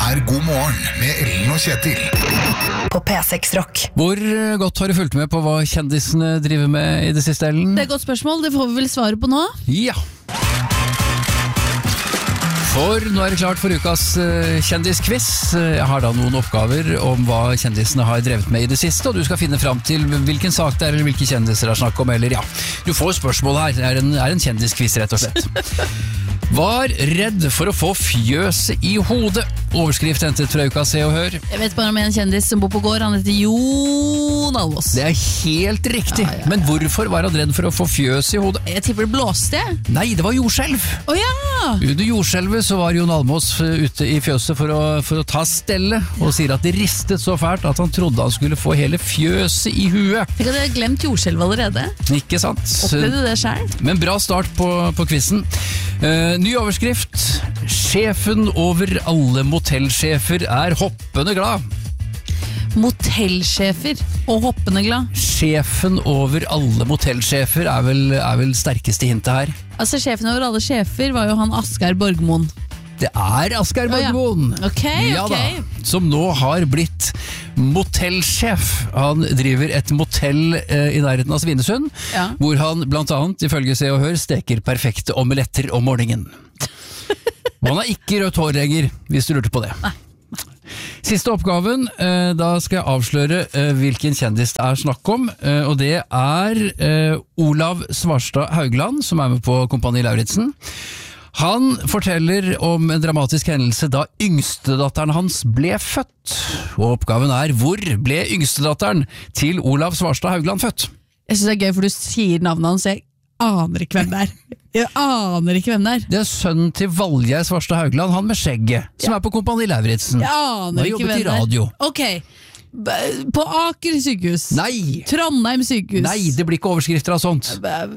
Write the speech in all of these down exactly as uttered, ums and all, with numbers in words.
er God morgen med Ellen og Kjetil. På P seks Rock. Hvor godt har du fulgt med på hva kjendisene driver med i det siste, Ellen? Det er et godt spørsmål, det får vi vel svare på nå. Ja. For nå er det klart for ukas uh, kjendisquiz. Jeg har da noen oppgaver om hva kjendisene har drevet med i det siste, og du skal finne fram til hvilken sak det er, eller hvilke kjendiser det er snakk om, eller ja. Du får spørsmål her, det er en, er en kjendisquiz rett og slett. Var redd for å få fjøset i hodet. Overskrift hentet fra uka Se og Hør. Jeg vet bare om en kjendis som bor på gård, han heter Jon Almaas. Det er helt riktig, ja, ja, ja. Men hvorfor var han redd for å få fjøs i hodet? Jeg tipper det blåste. Nei, det var jordskjelv. Å oh, ja! Under jordskjelvet så var Jon Almaas ute i fjøset for å, for å ta stelle, og sier at det ristet så fælt at han trodde han skulle få hele fjøset i huet. Tenk at jeg har glemt jordskjelv allerede. Ikke sant? Opplevde du det selv? Men bra start på, på quizen. Uh, ny overskrift. Sjefen over alle motellsjefer er hoppende glad. Motellsjefer og hoppende glad? Sjefen over alle motellsjefer er vel, er vel sterkeste hintet her. Altså sjefen over alle sjefer var jo han Asgeir Borgmoen. Det er Asgeir Borgmoen. Oh, ja. Ok, ja, ok. Da, som nå har blitt motellsjef. Han driver et motell eh, i nærheten av Svinesund, ja. Hvor han blant annet, ifølge Se og Hør, steker perfekte omeletter om morgenen. Og han har ikke rødt hår lenger, hvis du lurte på det. Nei. Siste oppgaven, eh, da skal jeg avsløre eh, hvilken kjendis det er snakk om, eh, og det er eh, Olav Svarstad Haugland, som er med på Kompani Lauritzen. Han forteller om en dramatisk hendelse da yngstedatteren hans ble født. Og oppgaven er: hvor ble yngstedatteren til Olav Svarstad Haugland født? Jeg synes det er gøy, for du sier navnet hans, jeg aner ikke hvem det er. Jeg aner ikke hvem det er. Det er sønnen til Valgeir Svarstad Haugland, han med skjegget, som ja. Er på Kompani Lauritzen. Jeg aner ikke hvem det er. I radio. Ok, på Aker sykehus. Nei. Trondheim sykehus. Nei, det blir ikke overskrifter av sånt.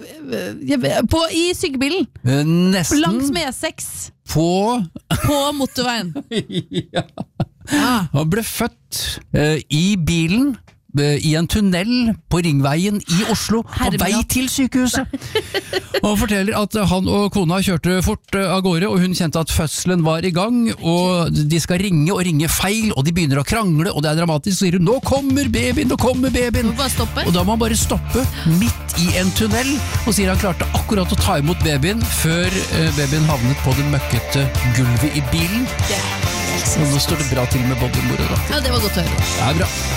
På, I sykebilen. Nesten. Langs med E seks. På På motorveien. Ja. Ah. Han ble født uh, i bilen i en tunnel på Ringveien i Oslo, på vei til sykehuset. Og han forteller at han og kona kjørte fort av gårde, og hun kjente at fødselen var i gang, og de skal ringe og ringe feil, og de begynner å krangle, og det er dramatisk, så sier hun: nå kommer babyen, nå kommer babyen. Og da må han bare stoppe midt i en tunnel, og sier han klarte akkurat å ta imot babyen, før babyen havnet på det møkkete gulvet i bilen. Og nå står det bra til med Bobby Moro. Ja, det var godt å høre. Det er bra.